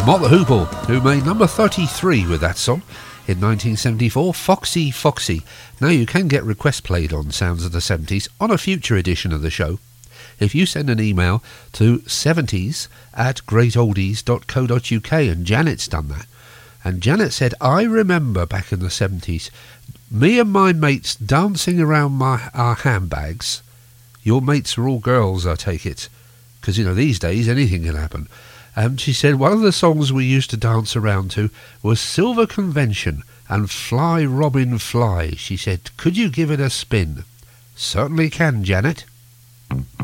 Mott the Hoople, who made number 33 with that song in 1974, Foxy Foxy. Now you can get requests played on Sounds of the 70s on a future edition of the show. If you send an email to 70s@greatoldies.co.uk, and Janet's done that. And Janet said, I remember back in the 70s, me and my mates dancing around our handbags. Your mates are all girls, I take it. Because, these days anything can happen. She said one of the songs we used to dance around to was Silver Convention and Fly Robin Fly. She said, could you give it a spin? Certainly can, Janet.